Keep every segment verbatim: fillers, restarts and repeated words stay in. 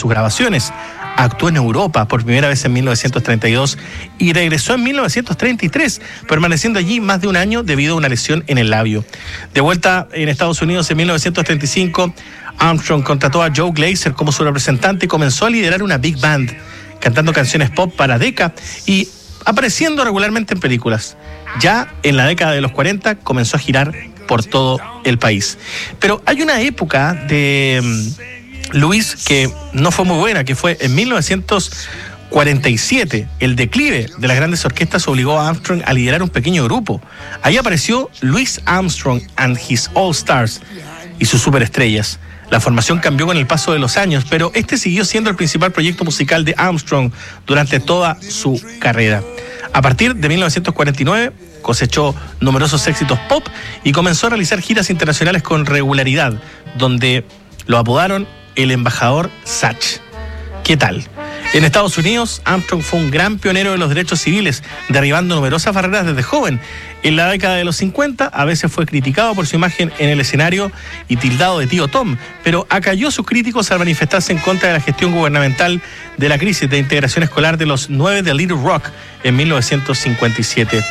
sus grabaciones. Actuó en Europa por primera vez en mil novecientos treinta y dos y regresó en mil novecientos treinta y tres, permaneciendo allí más de un año debido a una lesión en el labio. De vuelta en Estados Unidos en mil novecientos treinta y cinco, Armstrong contrató a Joe Glazer como su representante y comenzó a liderar una big band, cantando canciones pop para Decca y apareciendo regularmente en películas. Ya en la década de los cuarenta comenzó a girar por todo el país. Pero hay una época de um, Luis que no fue muy buena, que fue en mil novecientos cuarenta y siete. El declive de las grandes orquestas obligó a Armstrong a liderar un pequeño grupo. Ahí apareció Louis Armstrong and His All Stars y sus superestrellas. La formación cambió con el paso de los años, pero este siguió siendo el principal proyecto musical de Armstrong durante toda su carrera. A partir de mil novecientos cuarenta y nueve cosechó numerosos éxitos pop y comenzó a realizar giras internacionales con regularidad, donde lo apodaron el embajador Satch. ¿Qué tal? En Estados Unidos, Armstrong fue un gran pionero de los derechos civiles, derribando numerosas barreras desde joven. En la década de los cincuenta, a veces fue criticado por su imagen en el escenario y tildado de tío Tom, pero acalló a sus críticos al manifestarse en contra de la gestión gubernamental de la crisis de integración escolar de los nueve de Little Rock en mil novecientos cincuenta y siete.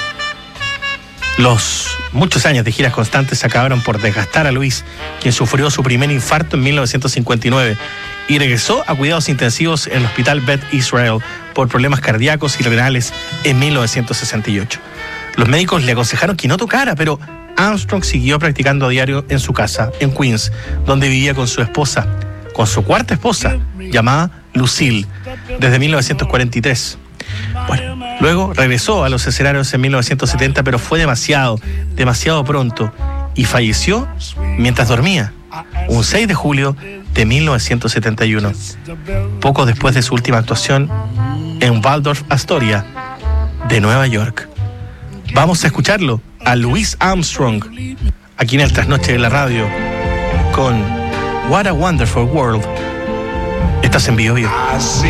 Los muchos años de giras constantes acabaron por desgastar a Luis, quien sufrió su primer infarto en mil novecientos cincuenta y nueve y regresó a cuidados intensivos en el Hospital Beth Israel por problemas cardíacos y renales en mil novecientos sesenta y ocho. Los médicos le aconsejaron que no tocara, pero Armstrong siguió practicando a diario en su casa, en Queens, donde vivía con su esposa, con su cuarta esposa, llamada Lucille, desde mil novecientos cuarenta y tres. Bueno, luego regresó a los escenarios en mil novecientos setenta, pero fue demasiado, demasiado pronto y falleció mientras dormía, un seis de julio de mil novecientos setenta y uno, poco después de su última actuación en Waldorf Astoria de Nueva York. Vamos a escucharlo a Louis Armstrong aquí en el Trasnoche de la Radio con What a Wonderful World. Estás en Bio Bio.